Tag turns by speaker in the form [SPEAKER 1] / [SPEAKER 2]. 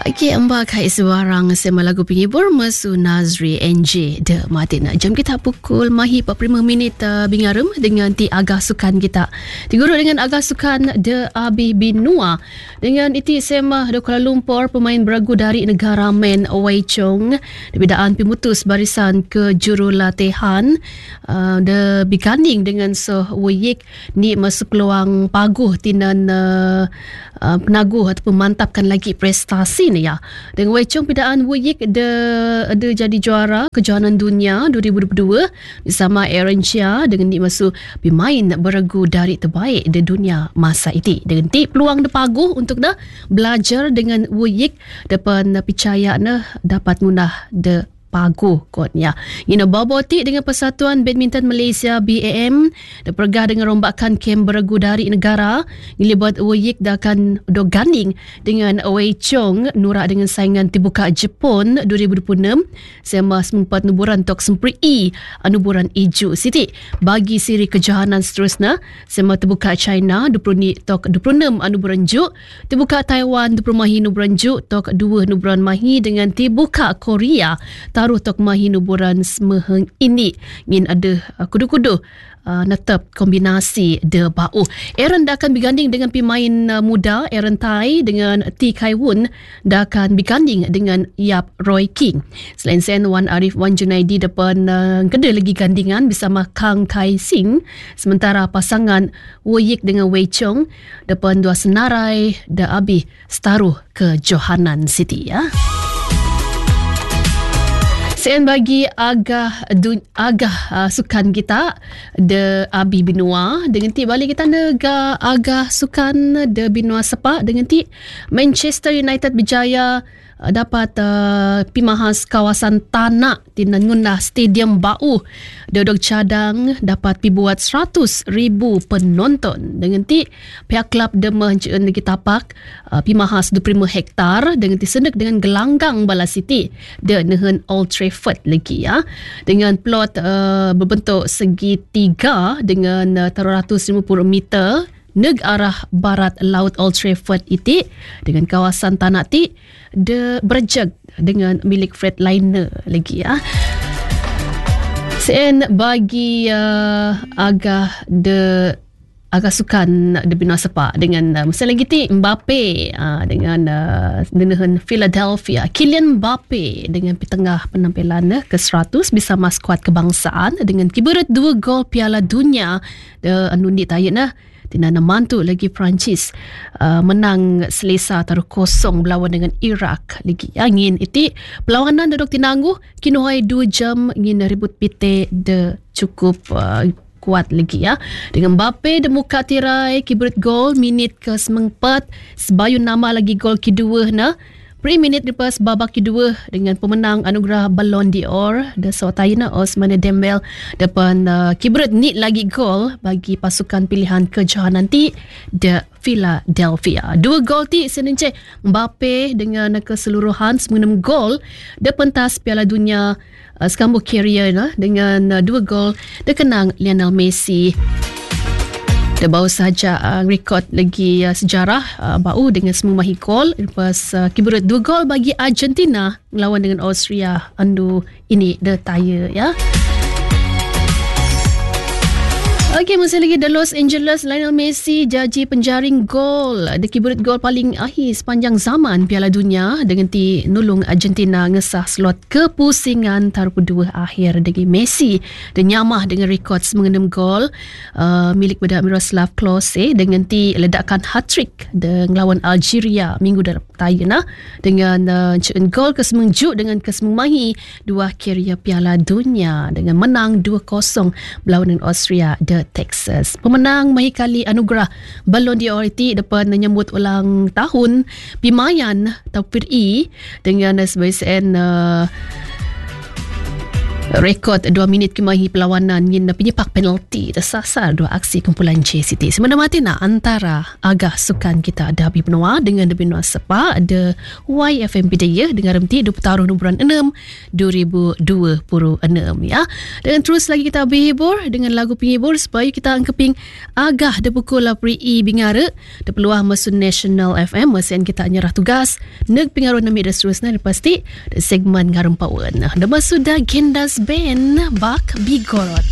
[SPEAKER 1] Okey, Mbak Kait Sebarang sema lagu penghibur Mesu Nazri NJ De Martin. Jam kita pukul mahi 45 minit bingarum dengan ti agah sukan kita. Diguru dengan agah sukan De Abi Binua. Dengan iti sema de Kuala Lumpur pemain beragu dari negara Men Wei Chong. Dibidaan pemutus barisan ke jurulatihan de biganding dengan Weyik ni masuk peluang paguh tinan penaguh atau memantapkan lagi prestasi ni ya. Dengan Wei Chong pidaan Weyik ada jadi juara kejohanan dunia 2022 bersama Aaron Chia dengan ni masuk pemain beragu dari terbaik di dunia masa itu. Dengan ti peluang de paguh untuk dah belajar dengan Weyik depan percaya nah dapat munah de paguh kodnya. Ina baboti dengan Persatuan Badminton Malaysia BAM dan pergah dengan rombakan kem beragu dari negara ngilibat Weyik dah akan ganding dengan Wei Chong nurak dengan saingan terbuka Jepun 2026 sema sempat nuburan tok sempri anuburan ijo Siti bagi siri kejohanan seterusnya sema terbuka China 20 tok 26 anuburan juk terbuka Taiwan 20 mahi nuburan juk tok 2 nuburan mahi dengan terbuka Korea taruh tok mahi nuburan semeheng ini ngin ada kudu-kudu netap kombinasi de bau. Aaron dah akan berganding dengan pemain muda Aaron Tai dengan T Kai Woon dah akan berganding dengan Yap Roy King. Selain sen Wan Arif Wan Junaidi depan kedua lagi gandingan bersama Kang Kai Sing. Sementara pasangan Weyik dengan Wei Chong depan dua senarai dah habis setaruh ke Johanan City ya. Sen bagi agah sukan kita de Abi Binua dengan ti balik kita nega agah sukan de Binua sepak dengan ti Manchester United berjaya dapat pimahas kawasan Tanak di Ngundah Stadium Bau. Dodok cadang dapat pibuat 100,000 penonton. Dengan ti pihak klub Dema Jeun lagi tapak pimahas 25 hektar dengan ti senek dengan gelanggang bala City de nehen Old Trafford lagi ya. Dengan plot berbentuk segitiga dengan 350 meter neg arah barat laut Old Trafford itu dengan kawasan tanah ti de berjeg dengan milik Freightliner lagi ya. Sen bagi agak sukan de Binua sepak dengan masa lagi ti Mbappe dengan dengan Philadelphia Kylian Mbappe dengan petengah penampilan ke-100 bersama skuad kebangsaan dengan kibarat 2 gol Piala Dunia de anundi tayana Tinana mantu lagi Perancis menang selesa taruh kosong berlawan dengan Iraq lagi. Angin iti perlawanan duduk tinangguh kinuhai 2 jam ngin ribut pite de cukup kuat lagi ya. Dengan Mbappe de muka tirai kiberit gol minit ke-4 sebayun nama lagi gol kedua na. Minit lepas babak kedua dengan pemenang anugerah Ballon d'Or de Sotayna Ousmane Dembele depan kibret nit lagi gol bagi pasukan pilihan kejohanan ti de Philadelphia. 2 gol ti senence Mbappe dengan keseluruhan 96 gol de pentas Piala Dunia sekambuh career dengan 2 gol de kenang Lionel Messi. Dia baru saja rekod lagi sejarah bau dengan semua mahi gol lepas kibarat 2 gol bagi Argentina melawan dengan Austria andu ini de taya ya. Okey, masih lagi di Los Angeles, Lionel Messi jaji penjaring gol. Dia kibarat gol paling akhir sepanjang zaman Piala Dunia dengan ti nulung Argentina ngesah slot kepusingan taruh kedua akhir dengan Messi. Dia nyamah dengan rekod 96 gol milik pada Miroslav Klose dengan ti ledakan hat-trick dengan lawan Algeria minggu depan dengan gol ke-9 dengan ke-9 mahi 2 career Piala Dunia dengan menang 2-0 berlawan dengan Austria de Texas. Pemenang mahi kali anugerah Ballon d'Or itu depan menyambut ulang tahun pimayan Taufir dengan SBSN Rekod 2 minit kemahi perlawanan ngin penyepak penalti tersasar 2 aksi kumpulan JCT. Sebenarnya mati nak antara agah sukan kita ada Habib Noah dengan Habib Noah Sepa ada YFM Bidayah dengan remti 2 taruh nombran 6 2026 ya. Dan terus lagi kita berhibur dengan lagu penghibur supaya kita angkeping agah de pukul lapri bingara de peluah mesun National FM mesin kita nyerah tugas neg pengaruh nami dan seterusnya pasti segmen ngarum pawan. Nah, sudah Gendas Band Bak Bigorot.